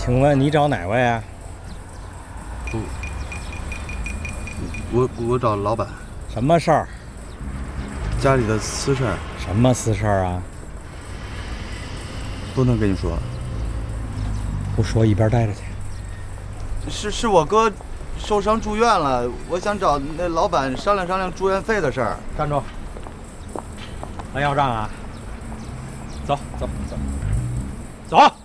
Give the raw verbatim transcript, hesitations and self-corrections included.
请问你找哪位啊？ 我我我找老板。 什么事儿？ 家里的私事儿。 什么私事儿啊？ 不能跟你说。 不说，一边待着去。 是是我哥受伤住院了，我想找那老板商量商量住院费的事儿。 站住！还要账啊？走走走走！